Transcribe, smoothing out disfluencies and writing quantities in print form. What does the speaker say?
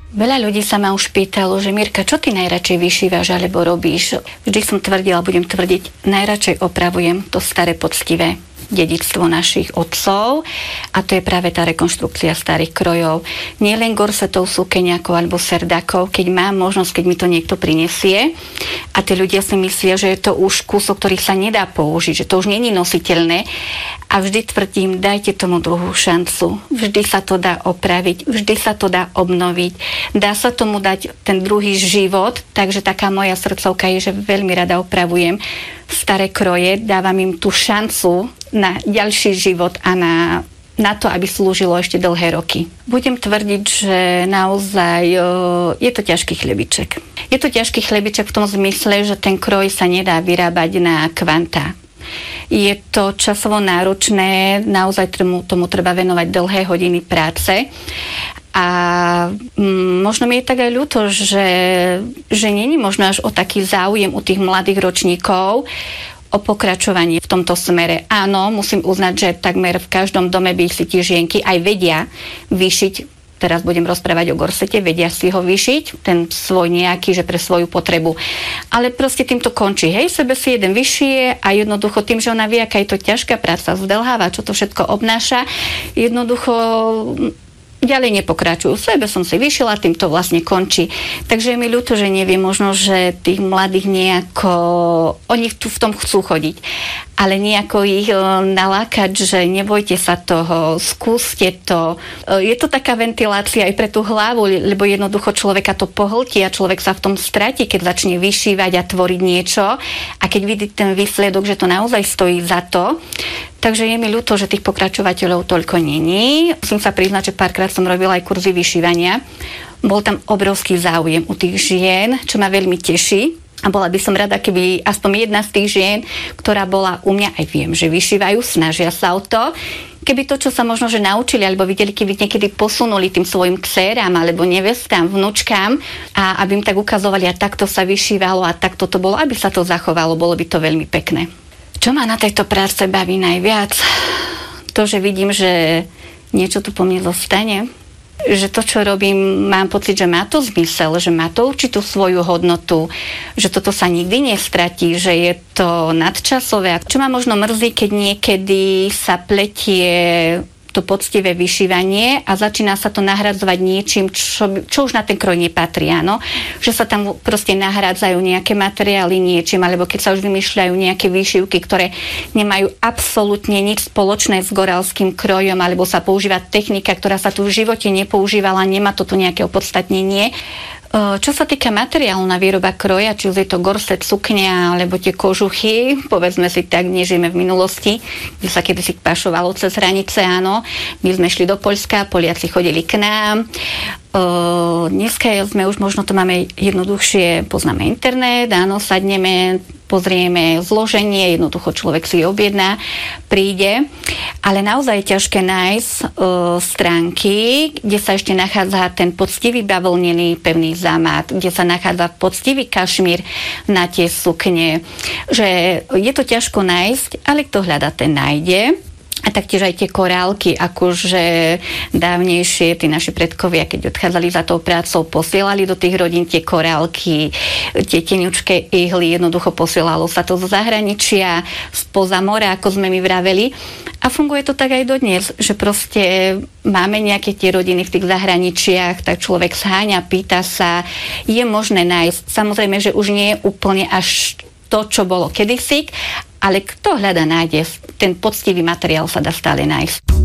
Veľa ľudí sa ma už pýtalo, že Mirka, čo ty najradšej vyšívaš alebo robíš? Vždy som tvrdila, budem tvrdiť, najradšej opravujem to staré poctivé dedičstvo našich otcov a to je práve tá rekonštrukcia starých krojov. Nie len gorsetov, sukeniakov alebo serdakov, keď mám možnosť, keď mi to niekto prinesie a tí ľudia si myslia, že je to už kúsok, ktorý sa nedá použiť, že to už nie je nositeľné a vždy tvrdím, dajte tomu druhú šancu. Vždy sa to dá opraviť, vždy sa to dá obnoviť, dá sa tomu dať ten druhý život, takže taká moja srdcovka je, že veľmi rada opravujem staré kroje, dávam im tú šancu na ďalší život a na to, aby slúžilo ešte dlhé roky. Budem tvrdiť, že naozaj je to ťažký chlebiček. Je to ťažký chlebiček v tom zmysle, že ten kroj sa nedá vyrábať na kvantá. Je to časovo náročné, naozaj tomu treba venovať dlhé hodiny práce. A možno mi je tak aj ľúto, že nie je možno až o taký záujem u tých mladých ročníkov o pokračovanie v tomto smere. Áno, musím uznať, že takmer v každom dome si tie žienky aj vedia vyšiť. Teraz budem rozprávať o gorsete, vedia si ho vyšiť, ten svoj nejaký, že pre svoju potrebu. Ale proste týmto končí. Hej, sebe si jeden vyšije a jednoducho tým, že ona vie, aká je to ťažká práca, zdĺháva, čo to všetko obnáša, jednoducho ďalej nepokračujú. Sebe som si vyšila, tým to vlastne končí. Takže je mi ľúto, že neviem, možno, že tých mladých nejako, oni tu v tom chcú chodiť, ale nejako ich nalákať, že nebojte sa toho, skúste to. Je to taká ventilácia aj pre tú hlavu, lebo jednoducho človeka to pohltí a človek sa v tom stratí, keď začne vyšívať a tvoriť niečo a keď vidí ten výsledok, že to naozaj stojí za to. Takže je mi ľúto, že tých pokračovateľov toľko není. Musím sa priznať, že párkrát som robila aj kurzy vyšívania. Bol tam obrovský záujem u tých žien, čo ma veľmi teší. A bola by som rada, keby aspoň jedna z tých žien, ktorá bola u mňa, aj viem, že vyšívajú, snažia sa o to, keby to, čo sa možno, že naučili, alebo videli, keby niekedy posunuli tým svojim dcérám, alebo nevestám, vnúčkám, a aby im tak ukazovali, a takto sa vyšívalo, a takto to bolo, aby sa to zachovalo, bolo by to veľmi pekné. Čo ma na tejto práce baví najviac? To, že vidím, že niečo tu po mne zostane. Že to, čo robím, mám pocit, že má to zmysel, že má to určitú svoju hodnotu, že toto sa nikdy nestratí, že je to nadčasové. Čo ma možno mrzí, keď niekedy sa pletie to poctivé vyšívanie a začína sa to nahradzovať niečím, čo už na ten kroj nepatrí, áno? Že sa tam proste nahrádzajú nejaké materiály niečím, alebo keď sa už vymýšľajú nejaké výšivky, ktoré nemajú absolútne nič spoločné s goralským krojom, alebo sa používa technika, ktorá sa tu v živote nepoužívala, nemá to tu nejaké opodstatnenie. Čo sa týka materiálu na výroba kroja, či už je to gorset, sukňa, alebo tie kožuchy, povedzme si tak, nežijeme v minulosti, kde sa kedysi pašovalo cez hranice, áno. My sme šli do Poľska, Poliaci chodili k nám. Dneska sme už možno to máme jednoduchšie, poznáme internet, áno, sadneme, pozrieme zloženie, jednoducho človek si objedná, príde, ale naozaj je ťažké nájsť stránky, kde sa ešte nachádza ten poctivý bavlnený pevný zámat, kde sa nachádza poctivý kašmír na tie sukne, že je to ťažko nájsť, ale kto hľadá, ten nájde. A taktiež aj tie korálky, akože dávnejšie tí naši predkovia, keď odchádzali za tou prácou, posielali do tých rodín tie korálky, tie teňučké ihly, jednoducho posielalo sa to zo zahraničia, spoza mora, ako sme mi vraveli. A funguje to tak aj dodnes, že proste máme nejaké tie rodiny v tých zahraničiach, tak človek zháňa, pýta sa, je možné nájsť. Samozrejme, že už nie je úplne až to, čo bolo kedysi, ale kto hľada, nájde. Ten poctivý materiál sa dá stále nájsť.